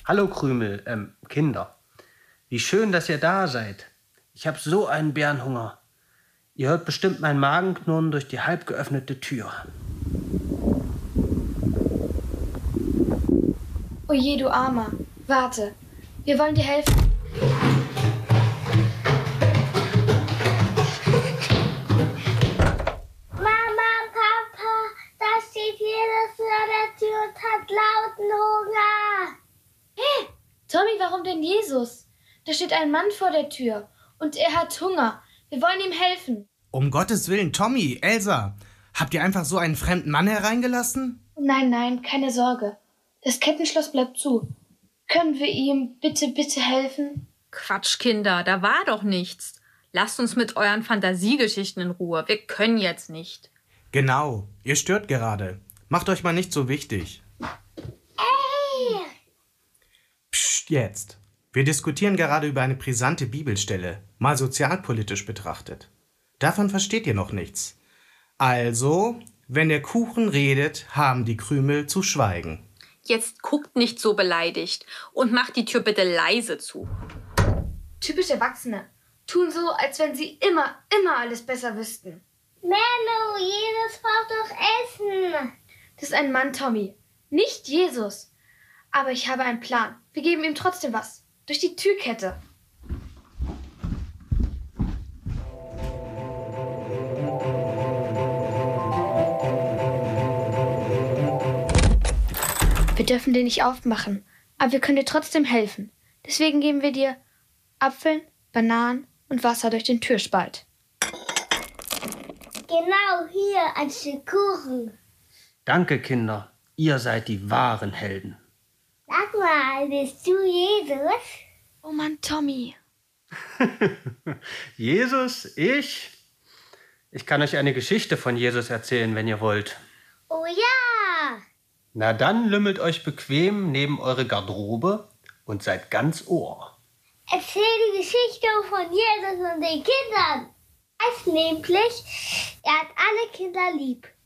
Hallo Krümel, Kinder. Wie schön, dass ihr da seid. Ich habe so einen Bärenhunger. Ihr hört bestimmt mein Magenknurren durch die halb geöffnete Tür. Oje, du Armer. Warte, wir wollen dir helfen. Mama, Papa, da steht Jesus vor der Tür und hat lauten Hunger. Hä? Tommy, warum denn Jesus? Da steht ein Mann vor der Tür und er hat Hunger. Wir wollen ihm helfen. Um Gottes Willen, Tommy, Elsa, habt ihr einfach so einen fremden Mann hereingelassen? Nein, keine Sorge. Das Kettenschloss bleibt zu. Können wir ihm bitte helfen? Quatsch, Kinder, da war doch nichts. Lasst uns mit euren Fantasiegeschichten in Ruhe. Wir können jetzt nicht. Genau, ihr stört gerade. Macht euch mal nicht so wichtig. Ey! Psst, jetzt. Wir diskutieren gerade über eine brisante Bibelstelle, mal sozialpolitisch betrachtet. Davon versteht ihr noch nichts. Also, wenn der Kuchen redet, haben die Krümel zu schweigen. Jetzt guckt nicht so beleidigt und macht die Tür bitte leise zu. Typisch Erwachsene. Tun so, als wenn sie immer alles besser wüssten. Menno, Jesus braucht doch Essen. Das ist ein Mann, Tommy. Nicht Jesus. Aber ich habe einen Plan. Wir geben ihm trotzdem was. Durch die Türkette. Wir dürfen den nicht aufmachen, aber wir können dir trotzdem helfen. Deswegen geben wir dir Apfeln, Bananen und Wasser durch den Türspalt. Genau hier, ein Stück Kuchen. Danke, Kinder. Ihr seid die wahren Helden. Sag mal, bist du Jesus? Oh Mann, Tommy. Jesus, ich? Ich kann euch eine Geschichte von Jesus erzählen, wenn ihr wollt. Oh ja! Na dann lümmelt euch bequem neben eure Garderobe und seid ganz Ohr. Erzähl die Geschichte von Jesus und den Kindern. Heißt nämlich, er hat alle Kinder lieb.